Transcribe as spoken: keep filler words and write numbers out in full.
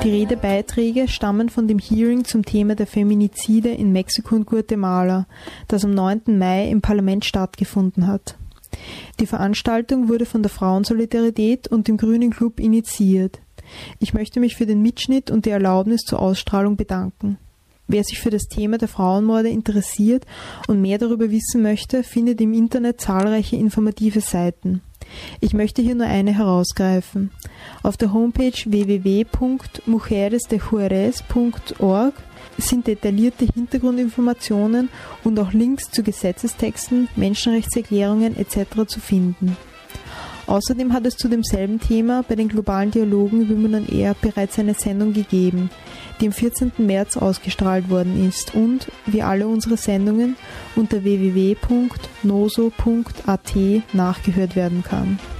Die Redebeiträge stammen von dem Hearing zum Thema der Feminizide in Mexiko und Guatemala, das am neunten Mai im Parlament stattgefunden hat. Die Veranstaltung wurde von der Frauensolidarität und dem Grünen Club initiiert. Ich möchte mich für den Mitschnitt und die Erlaubnis zur Ausstrahlung bedanken. Wer sich für das Thema der Frauenmorde interessiert und mehr darüber wissen möchte, findet im Internet zahlreiche informative Seiten. Ich möchte hier nur eine herausgreifen. Auf der Homepage w w w punkt mujeres de juarez punkt org sind detaillierte Hintergrundinformationen und auch Links zu Gesetzestexten, Menschenrechtserklärungen et cetera zu finden. Außerdem hat es zu demselben Thema bei den globalen Dialogen über Women on Air bereits eine Sendung gegeben, die am vierzehnten März ausgestrahlt worden ist und, wie alle unsere Sendungen, unter w w w punkt noso punkt a t nachgehört werden kann.